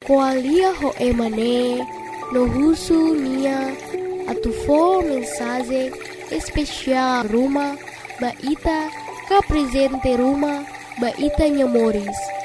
koalia ho emane no husu nia atufo mensagem especial Ruma Baita ka presente Ruma Baita Nhamoris